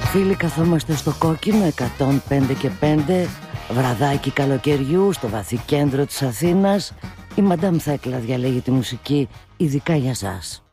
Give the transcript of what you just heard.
Φίλοι, καθόμαστε στο Κόκκινο 105 και 5, βραδάκι καλοκαιριού στο βαθύ κέντρο της Αθήνας. Η Μαντάμ Θέκλα διαλέγει τη μουσική ειδικά για σας.